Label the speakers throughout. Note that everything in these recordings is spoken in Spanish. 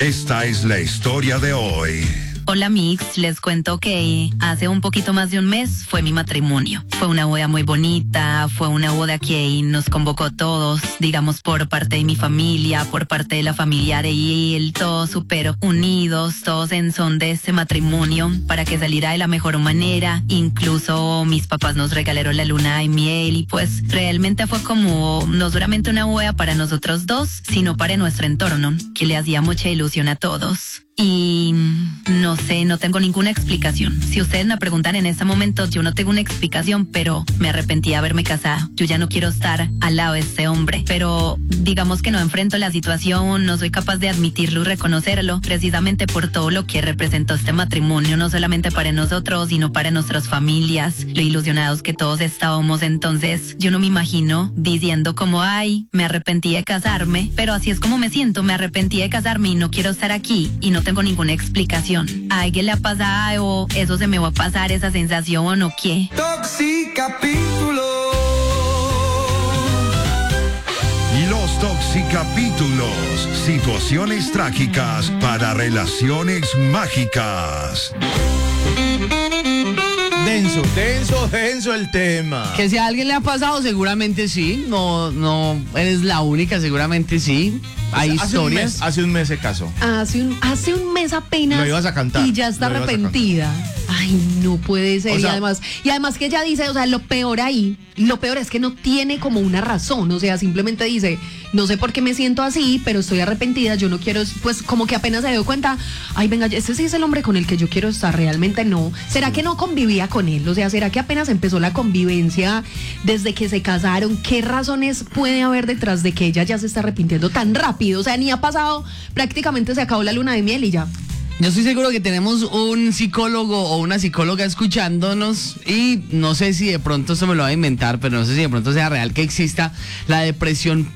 Speaker 1: Esta es la historia de hoy.
Speaker 2: Hola Mix, les cuento que hace un poquito más de un mes fue mi matrimonio. Fue una boda muy bonita, fue una boda que nos convocó a todos, digamos por parte de mi familia, por parte de la familia de él, todos súper unidos, todos en son de este matrimonio para que saliera de la mejor manera. Incluso mis papás nos regalaron la luna de miel y pues realmente fue como no solamente una boda para nosotros dos, sino para nuestro entorno, que le hacía mucha ilusión a todos. Y no sé, no tengo ninguna explicación. Si ustedes me preguntan en este momento, yo no tengo una explicación, pero me arrepentí de haberme casado. Yo ya no quiero estar al lado de este hombre, pero digamos que no enfrento la situación, no soy capaz de admitirlo y reconocerlo, precisamente por todo lo que representó este matrimonio, no solamente para nosotros, sino para nuestras familias, lo ilusionados que todos estábamos. Entonces, yo no me imagino diciendo como, ay, me arrepentí de casarme, pero así es como me siento, me arrepentí de casarme y no quiero estar aquí y no tengo ninguna explicación. ¿A alguien le ha pasado o eso se me va a pasar esa sensación o qué?
Speaker 3: Toxicapítulo.
Speaker 1: Los Toxicapítulos. Situaciones trágicas para relaciones mágicas.
Speaker 4: Denso el tema.
Speaker 5: Que si a alguien le ha pasado, seguramente sí. No eres la única, seguramente sí. Hay historias.
Speaker 4: Hace un mes se casó.
Speaker 6: Hace un mes apenas.
Speaker 4: Lo ibas a cantar.
Speaker 6: Y ya está arrepentida. Ay, no puede ser.
Speaker 4: O sea,
Speaker 6: y además que ella dice, o sea, lo peor es que no tiene como una razón. O sea, simplemente dice, no sé por qué me siento así, pero estoy arrepentida. Yo no quiero, pues como que apenas se dio cuenta, ay, venga, este sí es el hombre con el que yo quiero estar. Realmente no. ¿Será que no convivía con él? O sea, ¿será que apenas empezó la convivencia desde que se casaron? ¿Qué razones puede haber detrás de que ella ya se está arrepintiendo tan rápido? O sea, ni ha pasado, prácticamente se acabó la luna de miel y ya.
Speaker 5: Yo estoy seguro que tenemos un psicólogo o una psicóloga escuchándonos y no sé si de pronto se me lo va a inventar, pero no sé si de pronto sea real que exista la depresión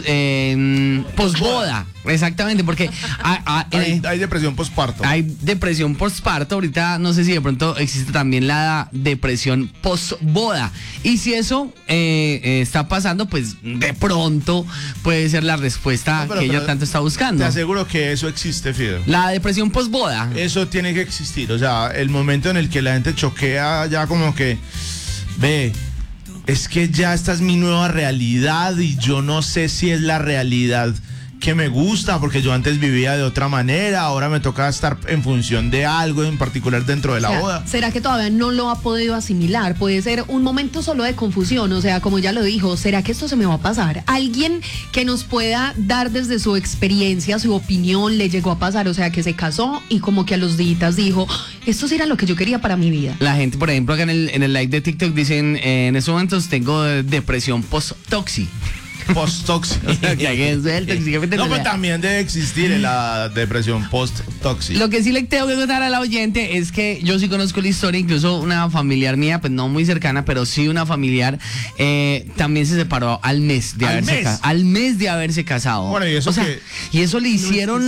Speaker 5: posboda. Exactamente, porque
Speaker 4: hay depresión posparto.
Speaker 5: Hay depresión posparto. Ahorita no sé si de pronto existe también la depresión posboda. Y si eso está pasando, pues de pronto puede ser la respuesta que ella tanto está buscando.
Speaker 4: Te aseguro que eso existe, Fido.
Speaker 5: La depresión posboda.
Speaker 4: Eso tiene que existir. O sea, el momento en el que la gente choquea ya como que ve, es que ya esta es mi nueva realidad y yo no sé si es la realidad que me gusta, porque yo antes vivía de otra manera, ahora me toca estar en función de algo en particular dentro de la boda.
Speaker 6: ¿Será que todavía no lo ha podido asimilar? Puede ser un momento solo de confusión, o sea, como ya lo dijo, ¿será que esto se me va a pasar? Alguien que nos pueda dar desde su experiencia, su opinión, le llegó a pasar, o sea, que se casó y como que a los días dijo, esto sí era lo que yo quería para mi vida.
Speaker 5: La gente, por ejemplo, acá en el live de TikTok dicen, en estos momentos tengo depresión post-toxi.
Speaker 4: Post-toxic. No, pero también debe existir la depresión post-toxic.
Speaker 5: Lo que sí le tengo que contar a la oyente es que yo sí conozco la historia, incluso una familiar mía, pues no muy cercana, pero sí una familiar, también se separó al mes de haberse casado.
Speaker 4: Bueno, y eso
Speaker 5: y eso le hicieron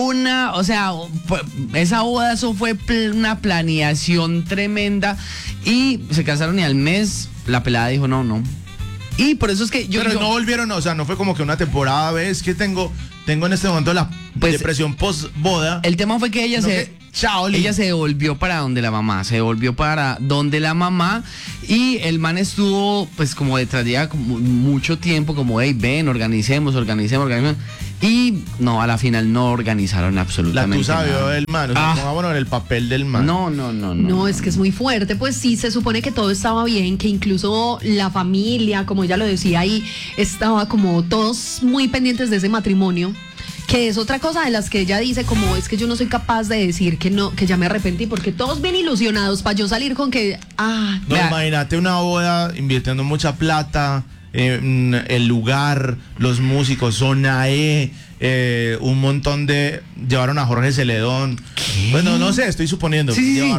Speaker 5: esa boda, eso fue una planeación tremenda y se casaron y al mes la pelada dijo no. Y por eso es que
Speaker 4: Pero no volvieron, o sea, no fue como que una temporada, ves que tengo en este momento la depresión post-boda.
Speaker 5: El tema fue que ella se devolvió para donde la mamá, y el man estuvo pues como detrás de ella como mucho tiempo, como hey, ven, organicemos. Y no, a la final no organizaron absolutamente
Speaker 4: nada. La
Speaker 5: tusa
Speaker 4: del man, o sea, pongámonos en el papel del man.
Speaker 6: No, es que es muy fuerte. Pues sí, se supone que todo estaba bien, que incluso la familia, como ella lo decía ahí, estaba como todos muy pendientes de ese matrimonio. Que es otra cosa de las que ella dice, como es que yo no soy capaz de decir que no, que ya me arrepentí, porque todos bien ilusionados para yo salir con que,
Speaker 4: No, imagínate una boda invirtiendo mucha plata, el lugar, los músicos, Zona E, un montón llevaron a Jorge Celedón.
Speaker 5: ¿Qué?
Speaker 4: Bueno, no sé, estoy suponiendo.
Speaker 5: Sí.